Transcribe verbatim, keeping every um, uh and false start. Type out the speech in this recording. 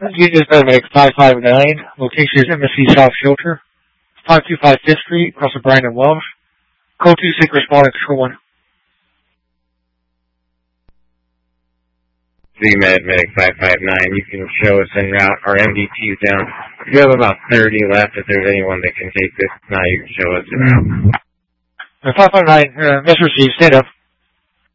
Unit Paramedic five five nine, location is M S C South Shelter, five two five Fifth Street, across from Brandon Welsh. Code two six, respond to Control one. Z Med Medic five five nine, you can show us en route. Our M D T is down. We have about thirty left. If there's anyone that can take this, now you can show us en route. five five nine, uh, miss received, stand up.